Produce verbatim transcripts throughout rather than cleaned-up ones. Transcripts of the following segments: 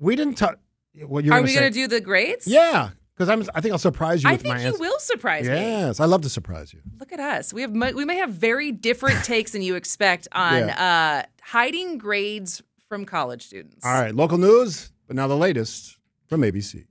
We didn't talk. What you're Are gonna we say. going to do the grades? Yeah, because I'm. I think I'll surprise you I with think my you answer. will surprise me. Yes, I love to surprise you. Look at us. We have mo- we may have very different takes than you expect on uh, hiding grades from college students. All right, local news, but now the latest from A B C.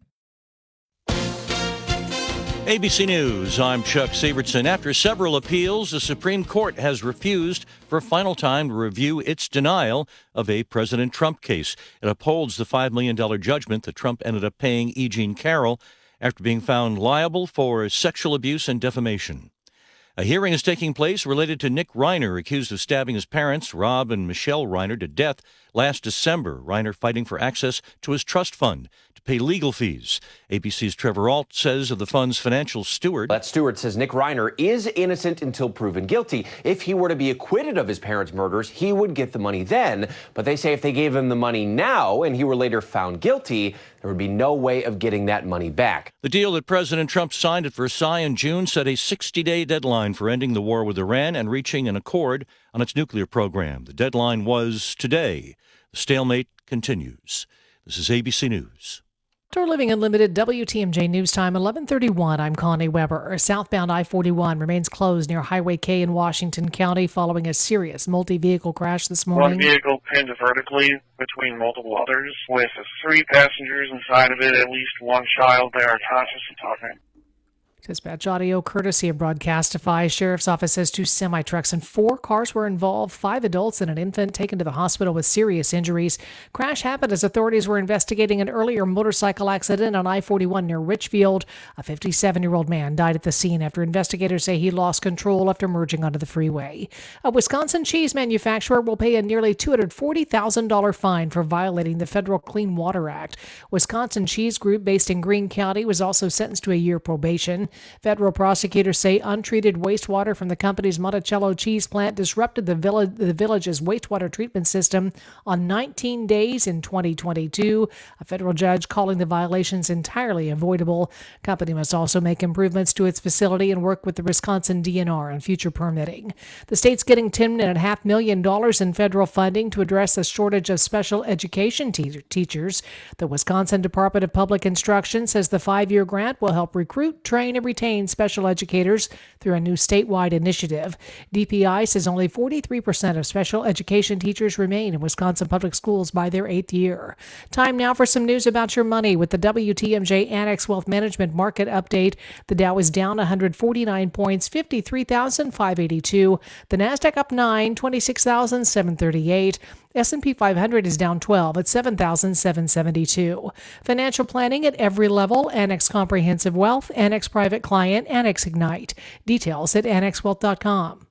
A B C News, I'm Chuck Sievertson. After several appeals, the Supreme Court has refused for a final time to review its denial of a President Trump case. It upholds the five million dollars judgment that Trump ended up paying E. Jean Carroll after being found liable for sexual abuse and defamation. A hearing is taking place related to Nick Reiner, accused of stabbing his parents, Rob and Michelle Reiner, to death last December. Reiner fighting for access to his trust fund to pay legal fees. A B C's Trevor Ault says of the fund's financial steward. That steward says Nick Reiner is innocent until proven guilty. If he were to be acquitted of his parents' murders, he would get the money then. But they say if they gave him the money now and he were later found guilty, there would be no way of getting that money back. The deal that President Trump signed at Versailles in June set a sixty-day deadline for ending the war with Iran and reaching an accord on its nuclear program. The deadline was today. The stalemate continues. This is A B C News. Outdoor Living Unlimited, W T M J News Time, eleven thirty-one. I'm Connie Weber. Southbound I forty-one remains closed near Highway K in Washington County following a serious multi-vehicle crash this morning. One vehicle pinned vertically between multiple others with three passengers inside of it, at least one child. They are conscious and talking. Dispatch audio courtesy of Broadcastify. Sheriff's Office says two semi-trucks and four cars were involved. Five adults and an infant taken to the hospital with serious injuries. Crash happened as authorities were investigating an earlier motorcycle accident on I forty-one near Richfield. A fifty-seven-year-old man died at the scene after investigators say he lost control after merging onto the freeway. A Wisconsin cheese manufacturer will pay a nearly two hundred forty thousand dollars fine for violating the Federal Clean Water Act. Wisconsin Cheese Group, based in Greene County, was also sentenced to a year probation. Federal prosecutors say untreated wastewater from the company's Monticello cheese plant disrupted the, village, the village's wastewater treatment system on nineteen days in twenty twenty-two. A federal judge calling the violations entirely avoidable. Company must also make improvements to its facility and work with the Wisconsin D N R on future permitting. The state's getting ten point five million dollars in federal funding to address the shortage of special education te- teachers. The Wisconsin Department of Public Instruction says the five-year grant will help recruit, train, and retain special educators through a new statewide initiative. D P I says only forty-three percent of special education teachers remain in Wisconsin public schools by their eighth year. Time now for some news about your money with the W T M J Annex Wealth Management Market Update. The Dow is down one hundred forty-nine points, fifty-three thousand five hundred eighty-two. The Nasdaq up nine, twenty-six thousand seven hundred thirty-eight. S and P five hundred is down twelve at seven thousand seven hundred seventy-two. Financial planning at every level. Annex Comprehensive Wealth, Annex Private Client, Annex Ignite. Details at annex wealth dot com.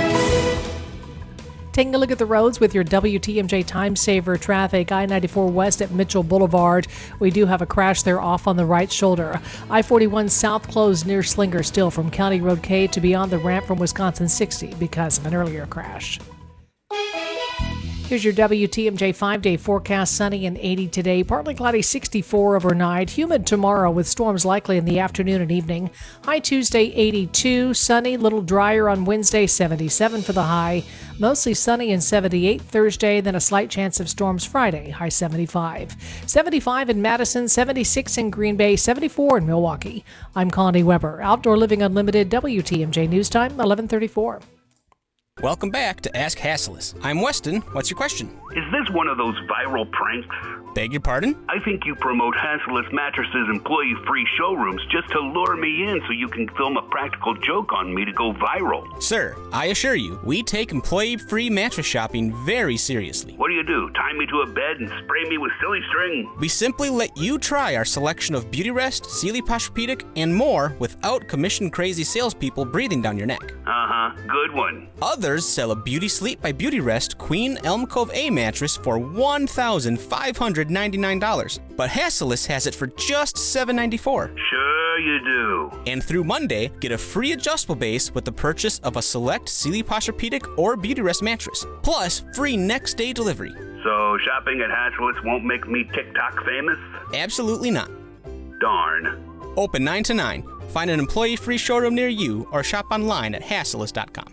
Taking a look at the roads with your W T M J Time Saver traffic. I ninety-four west at Mitchell Boulevard. We do have a crash there off on the right shoulder. I forty-one south closed near Slinger still from County Road K to beyond the ramp from Wisconsin sixty because of an earlier crash. Here's your W T M J five-day forecast. Sunny and eighty today. Partly cloudy, sixty-four overnight. Humid tomorrow with storms likely in the afternoon and evening. High Tuesday, eighty-two. Sunny, little drier on Wednesday, seventy-seven for the high. Mostly sunny and seventy-eight Thursday, then a slight chance of storms Friday. High seventy-five. seventy-five in Madison, seventy-six in Green Bay, seventy-four in Milwaukee. I'm Connie Weber. Outdoor Living Unlimited, W T M J News Time, eleven thirty-four. Welcome back to Ask Hasslis. I'm Weston. What's your question? Is this one of those viral pranks? Beg your pardon? I think you promote Hasslis Mattresses employee-free showrooms just to lure me in so you can film a practical joke on me to go viral. Sir, I assure you, we take employee-free mattress shopping very seriously. What do you do? Tie me to a bed and spray me with silly string? We simply let you try our selection of Beautyrest, Sealy Posturepedic, and more without commission-crazy salespeople breathing down your neck. Uh-huh, good one. Others sell a Beauty Sleep by Beautyrest Queen Elm Cove A mattress for one thousand five hundred ninety-nine dollars, but Hasslis has it for just seven hundred ninety-four dollars. Sure you do. And through Monday, get a free adjustable base with the purchase of a select Sealy Posturepedic or Beautyrest mattress, plus free next day delivery. So shopping at Hasslis won't make me TikTok famous? Absolutely not. Darn. Open nine to nine. Find an employee-free showroom near you or shop online at hasslis dot com.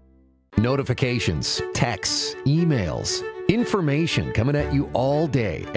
Notifications, texts, emails, information coming at you all day,